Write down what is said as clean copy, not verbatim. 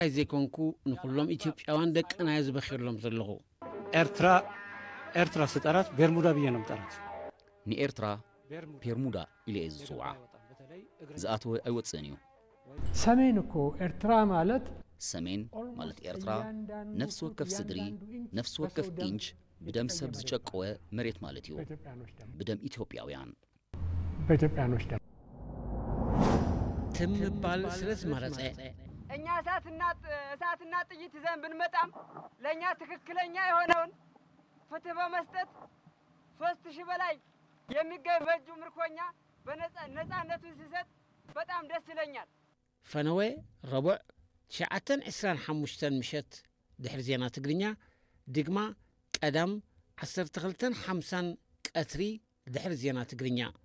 زيكونكو نخلهم إثيوبياوان دك أنا يزبخيرلهم زلقو ኤርትራ ስጠራት ቤርሙዳ ብዬ ነው የምጠራት ንኤርትራ ቤርሙዳ ኢለ ዝጽውዓ ዝኣተወ ኣይወፅእን እዩ ሰሜን እኮ ኤርትራ ማለት ሰሜን ማለት ኤርትራ ነፍስ ወከፍ ስድሪ ነፍስ ወከፍ ኢንች بدم سب زچقوه مريت مالتيو بدم ኢትዮጵያውያን በኢትዮጵያኖች ደም تم بال سلس مرص እኛ እሳትና ጥይት ይዘን ብንመጣም ለኛ ትክክለኛ የሆነውን ፍትህ በመስጠት 3000 በላይ የሚገኝ በእጁ ምርኮኛ በነፃነቱን ሲሰጥ በጣም ደስ ይለኛል فنوي ربع شعتن 25 مشت دحر زينا تግርኛ دغما قدم 12:50 قتري دحر زينا تግርኛ